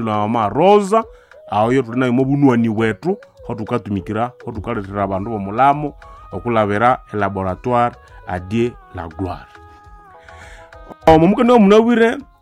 na ma Rosa aho yo tuna imobunwani wetu ho tukatumikira ho tukaletera abantu bomulamo okulavera laboratoire à Dieu la gloire. Mumuke no munawire